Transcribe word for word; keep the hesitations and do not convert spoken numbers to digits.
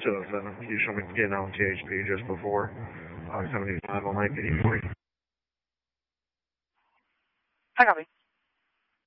So if uh, you show me getting on T H P just before uh, seventy-five, I'll make it easy. I copy.